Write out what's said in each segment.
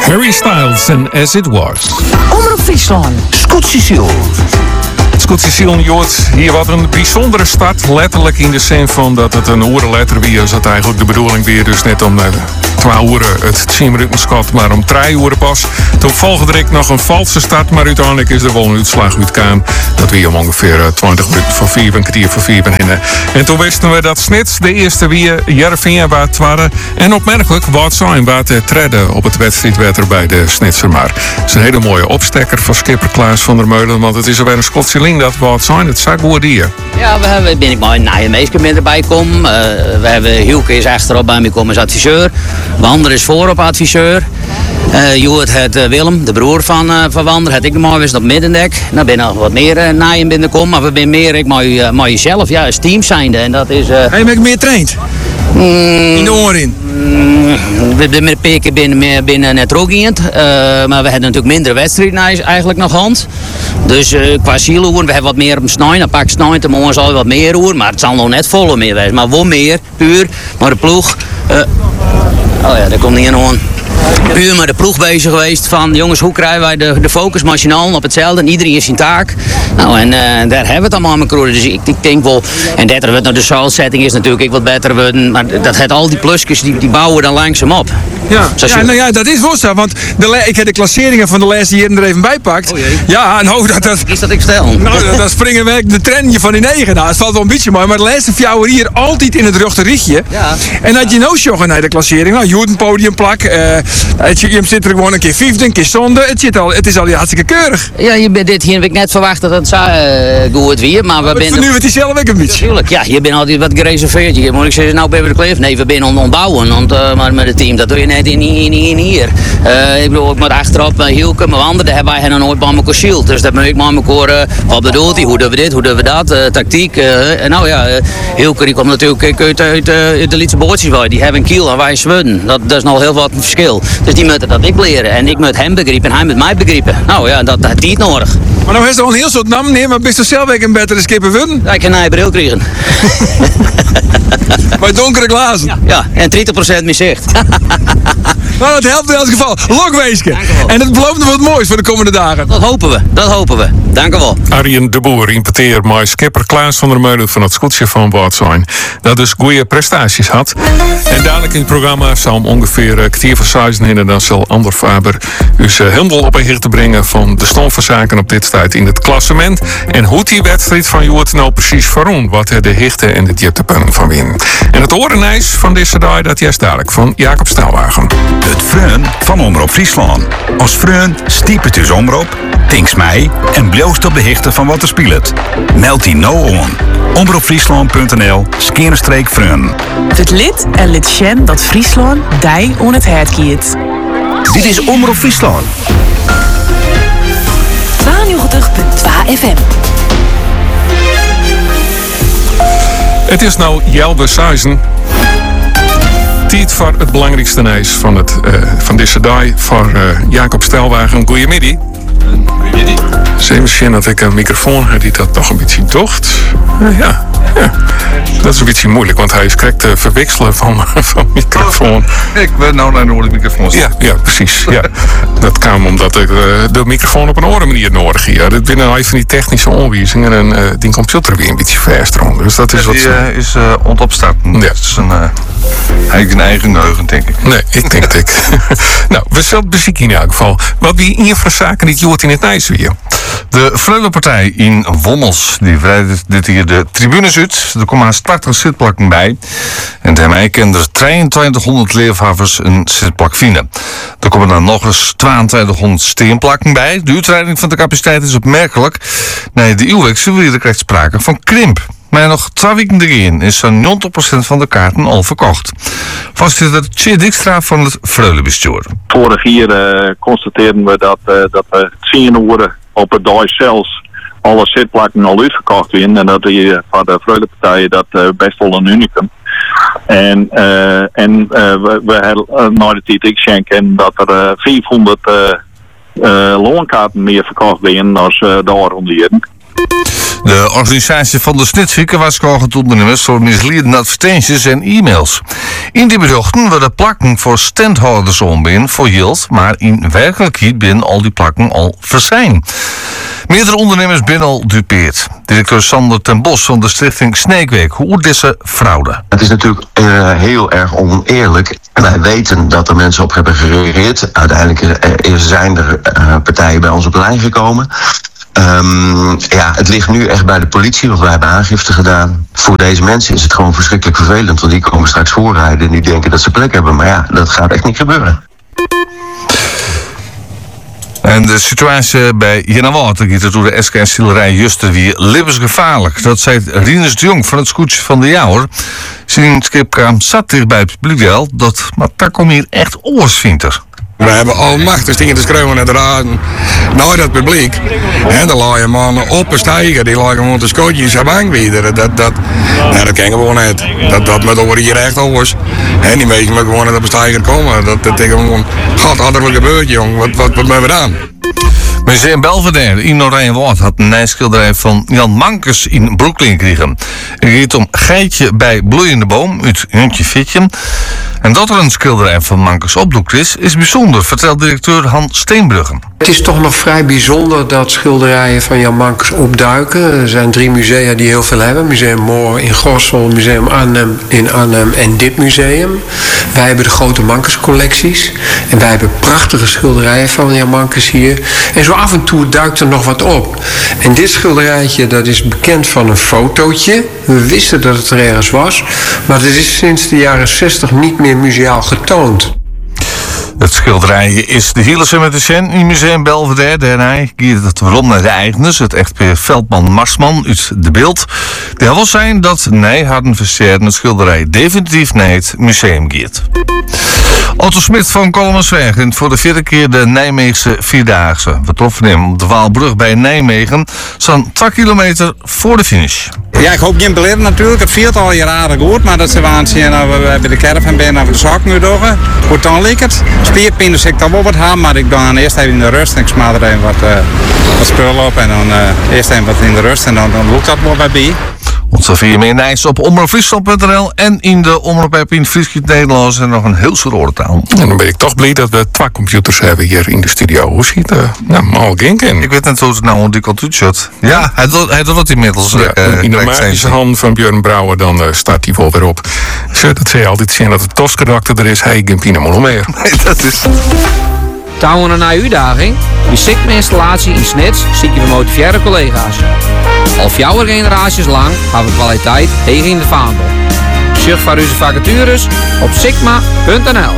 Harry Styles en As It Was. Omroep Friesland. Scootsie Sion Joort, hier wat een bijzondere start. Letterlijk in de zin van dat het een uur later weer is. Dat eigenlijk de bedoeling weer dus net om 12 uur het 10 minuten schat, maar om 3 uur pas. Toen volgde direct nog een valse start, maar uiteindelijk is er wel een uitslag uitgekomen. Dat weer om ongeveer 20 minuten voor 4, een kwartier voor 4 beginnen. En toen wisten we dat Snits de eerste weer Jervin waar het waren. En opmerkelijk wat zijn waar te treden op het wedstrijdwetter bij de Snitser. Maar het is een hele mooie opstekker van skipper Klaas van der Meulen, want het is alweer een Schotse link dat wat zijn. Het zag goed hier. Ja, ben ik maar een meisje met erbij kom. We hebben Hielke is achterop bij mij komen als adviseur. Wander is voorop adviseur. Joert het Willem, de broer van Wander, had ik nog maar eens op middendek. Nou ben nog wat meer naaien binnenkomen, maar we zijn meer maar jezelf, ja, als team zijnde. En dat is. Heb je meer traind? In de oren? We hebben met een keer binnen net rogiënd, maar we hebben natuurlijk minder wedstrijden eigenlijk nog hand. Dus qua zieloeren, we hebben wat meer op snijden. Dan pak snijden, morgen zal wat meer roer, maar het zal nog net volle meer wezen. Maar wel meer, puur, maar de ploeg. Oh ja, daar komt niet aan. Puur met de ploeg bezig geweest van jongens, hoe krijgen wij de focus machinaal op hetzelfde en iedereen is zijn taak. Nou en daar hebben we het allemaal aan elkaar. Dus ik denk wel, en dat er nou de soulsetting is natuurlijk ik wat beter worden, maar dat het al die plusjes die bouwen dan langzaam op. Ja, dat is wel zo, want ik heb de klasseringen van de laatste jaren er even bij pakt. Oh jee. Ja, nou dat is dat ik stel. Nou, dan springen we de trendje van die 9. Nou, het valt wel een beetje mooi, maar de laatste 4 jaar hier altijd in het rechterrichtje. Ja. En dat je nou joggen naar de klassering, nou, je hoort een podiumplak, je zit er gewoon een keer 5e, een keer zonde. Het is al hartstikke keurig. Ja, je bent dit hier heb ik net verwacht dat het zo goed weer, maar we zijn. Nu het is zelf ook een beetje. Tuurlijk, ja, je bent altijd wat gereserveerd. Je moet ik zeggen, nou ben we de kleef. Nee, we zijn ontbouwen, maar met het team, dat doe je net in hier. Ik bedoel, ik moet achterop Hielke, mijn Wander, daar hebben wij nog nooit bij elkaar shield. Dus dat moet ik maar elkaar, wat bedoelt hij, hoe doen we dit, hoe doen we dat, tactiek. En nou ja, Hielke die komt natuurlijk uit de Lietse boordjes bij. Die hebben een kiel en wij zweden. Dat is nog heel wat verschil. Dus die moeten dat ik leren en ik moet hem begrijpen en hij moet mij begrijpen. Nou ja, dat heeft hij nodig. Maar nou heeft er al een heel soort naam neer, maar bist er zelf een betere skipper worden? Ja, ik kan een bril krijgen. Bij donkere glazen? Ja, en 30% meer zicht. Nou, dat helpt in elk geval. Lokweesje. En het belooft nog wat moois voor de komende dagen. Dat hopen we. Dank u wel. Arjen de Boer importeert maar skipper Klaas van der Meulen van het Scootje van Wat zijn. Dat dus goede prestaties had. En dadelijk in het programma zal hem ongeveer kwartier voor 6 in. Dan zal Ander Faber dus helemaal op een te brengen van de stand van zaken op dit tijd in het klassement. En hoe die wedstrijd van Joert nou precies waarom. Wat er de hichte en de dieptepunten van winnen. En het orenijs van deze dag dat juist dadelijk van Jacob Staalwagen. Het vreun van Omroep Friesland. Als vreun stiep het dus Omroep, tinks mij en bloost op de hichte van wat er speelt. Meld die nou on. omroepfriesland.nl/vreun. Het lid en lid Sjen dat Friesland dij on het hert kiet. Dit is Omroep Friesland. 92.2 FM. Het is nou Jelbe Suizen. Tijd voor het belangrijkste nieuws van deze dag voor Jacob Staalwagen. Goedemiddag. Zeker misschien dat ik een microfoon heb die dat nog een beetje docht. Ja. Dat is een beetje moeilijk, want hij is correct te verwisselen van microfoon. Ik ben nou naar de microfoon. Ja, precies. Ja. Dat kwam omdat ik de microfoon op een andere manier nodig heb. Ja, dat binnen even die technische aanwijzingen en die computer weer een beetje verstroomt. Dus dat is wat. Die is ontopstarten. Ja. Dat is eigenlijk een eigen geheugen, denk ik. Nee, ik denk het. Nou, we zullen bezieken in elk geval. Wat wie in voor zaken die Joert in het Nijs weer. De Freulepartij in Wommels, die vrijdt dit hier de tribunes uit. Er komen 80 zitplakken bij. En daarmee kunnen er 2200 leefhavens een zitplak vinden. Er komen dan nog eens 2200 steenplakken bij. De uitbreiding van de capaciteit is opmerkelijk. Nee, de eeuwwechsel weer krijgt sprake van krimp. Maar nog 2 weken erin is zo'n 90% van de kaarten al verkocht. Voorzitter Tjeerd Dijkstra van het Freulebestuur. Vorig jaar constateerden we dat we 10 uur op het dag zelfs alle zitplakken al uitverkocht werden. En dat hier van de Freulepartijen dat best wel een unicum. En we hebben naar de TTX schenken dat er 400 loonkaarten meer verkocht werden dan daar rond. De organisatie van de Snitviken was ondernemers voor misleidende advertenties en e-mails. In die berichten werden plakken voor standhouders ombinnen voor yield, maar in werkelijkheid binnen al die plakken al verzijn. Meerdere ondernemers binnen al dupeerd. Directeur Sander ten Bos van de stichting Sneekweek. Hoe deze fraude? Het is natuurlijk heel erg oneerlijk. Wij weten dat er mensen op hebben gereageerd. Uiteindelijk zijn er partijen bij ons op de lijn gekomen. Het ligt nu echt bij de politie, want wij hebben aangifte gedaan. Voor deze mensen is het gewoon verschrikkelijk vervelend, want die komen straks voorrijden en die denken dat ze plek hebben. Maar ja, dat gaat echt niet gebeuren. En de situatie bij Jennawater gaat door de SK-stillerij Juster weer levensgevaarlijk. Dat zei Rinus de Jong van het scootje van de Jouwer. Zijn skipkraam zat dicht bij het publiek, maar daar komt hier echt oorsvinter. We hebben almachtig dingen te schreeuwen en te raden naar dat publiek. En dan laat je mannen op een stijger, die lagen gewoon te scootje in zijn bank weer. Dat kan gewoon niet. Dat moet over hier echt oors. En die mensen moeten gewoon op een stijger komen. Dat is gewoon, god, had er wel gebeurd, jong. Wat moeten we dan? Museum Belvedere in Oranjewoud had een nijschilderij van Jan Mankes in Brooklyn gekregen. Het gaat om Geitje bij Bloeiende Boom uit Huntje Fitje. En dat er een schilderij van Mankes opdoekt is bijzonder, vertelt directeur Hans Steenbrugge. Het is toch nog vrij bijzonder dat schilderijen van Jan Mankes opduiken. Er zijn 3 musea die heel veel hebben. Museum Moor in Gorssel, Museum Arnhem in Arnhem en dit museum. Wij hebben de grote Mankes collecties. En wij hebben prachtige schilderijen van Jan Mankes hier. En zo af en toe duikt er nog wat op. En dit schilderijtje, dat is bekend van een fotootje. We wisten dat het er ergens was. Maar het is sinds de jaren 60 niet meer museaal getoond. Het schilderij is de hele cementiciën in Museum Belvedere. Daarna gaat het waarom naar de eigenaars, het echtpaar Veldman-Marsman uit de beeld. De wil zijn dat hadden versterkt het schilderij definitief naar het museum gaat. Otto Smit van Kolmersweg wint voor de 4e keer de Nijmeegse Vierdaagse. We troffen hem op de Waalbrug bij Nijmegen, zo'n 2 kilometer voor de finish. Ja, ik hoop niet te leren natuurlijk. Het viert al jaren goed, maar dat ze waan zien dat we bij de caravan ben naar de zak nu doen. Goed dan lijkt het. Spierpijn dus ik dan wel wat hebben, maar ik dan eerst even in de rust en ik smaak er even wat spullen op en dan eerst even wat in de rust en dan loopt dat wel bij. Onze 4 meer Nijs op omroepfriesland.nl en in de omroep-app in Friesland Nederlands en nog een heel soort taal. En dan ben ik toch blij dat we 2 computers hebben hier in de studio. Hoe ziet het? Mal Ginken. Ik weet niet hoe het nou een dikke zit. Ja, hij doet het inmiddels. In de magische hand van Björn Brouwer, dan staat hij wel weer op. Dat zei je altijd zien dat het toskarakter er is. Hij geen Pino meer. Nee, dat is... Touwen naar uw uitdaging? Je ziet mijn installatie in Snits, ziet je gemotiveerde collega's. Al 4 generaties lang hebben we kwaliteit tegen in de vaandel. Surf voor onze vacatures op sigma.nl.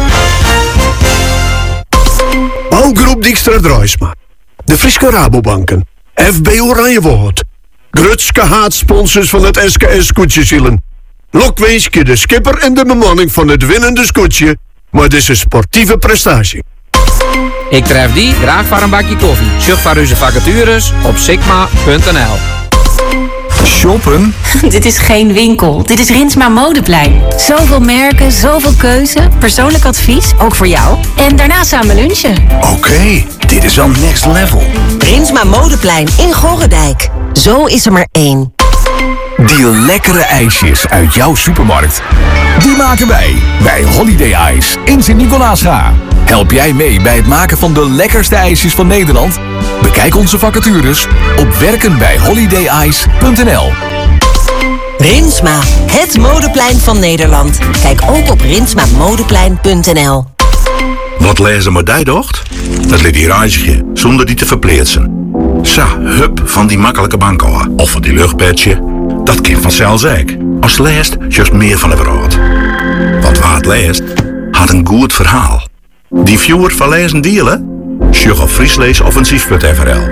Bouwgroep Dijkstra Drijsma. De Friesche Rabobanken. FB Oranjewoud. Grutske haatsponsors van het SKS-scootjezielen. Lokweeske de skipper en de bemanning van het winnende scootje. Maar dit is een sportieve prestatie. Ik tref die graag voor een bakje koffie. Surf voor onze vacatures op sigma.nl. Shoppen? Dit is geen winkel. Dit is Rinsma Modeplein. Zoveel merken, zoveel keuze. Persoonlijk advies, ook voor jou. En daarna samen lunchen. Oké, dit is al next level. Rinsma Modeplein in Gorredijk. Zo is er maar 1. Die lekkere ijsjes uit jouw supermarkt. Die maken wij bij Holiday Ice in Sint-Nicolaasga. Help jij mee bij het maken van de lekkerste ijsjes van Nederland? Bekijk onze vacatures op werkenbijholidayis.nl. Rinsma, het modeplein van Nederland. Kijk ook op rinsmamodeplein.nl. Wat lezen maar die docht? Dat liet die reisje, zonder die te verpleetsen. Sa, hup, van die makkelijke bankoa. Of van die luchtpetje. Dat kind vanzelf zeik. Als leest, juist meer van de wereld. Want waar het leest, had een goed verhaal. Die viewer van lezen dealen? Sjug op friesleesoffensief.nl.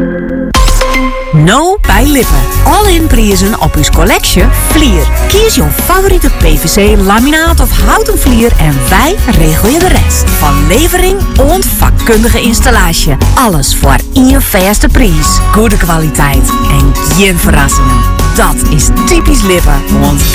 No bij Lippen. All-in prijzen op uw collection vlier. Kies jouw favoriete PVC, laminaat of houten vlier en wij regelen je de rest. Van levering en vakkundige installatie. Alles voor één vaste prijs. Goede kwaliteit en geen verrassingen. Dat is typisch Lippen. Want